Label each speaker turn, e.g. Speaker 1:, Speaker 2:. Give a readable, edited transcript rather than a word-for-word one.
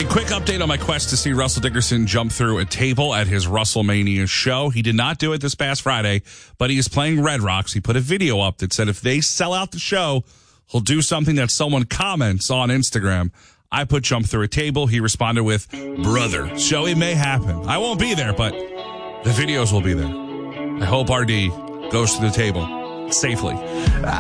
Speaker 1: A quick update on my quest to see Russell Dickerson jump through a table at his WrestleMania show. He did not do it this past Friday, but he is playing Red Rocks. He put a video up that said if they sell out the show, he'll do something that someone comments on Instagram. I put jump through a table. He responded with, brother. So it may happen. I won't be there, but the videos will be there. I hope RD goes to the table safely.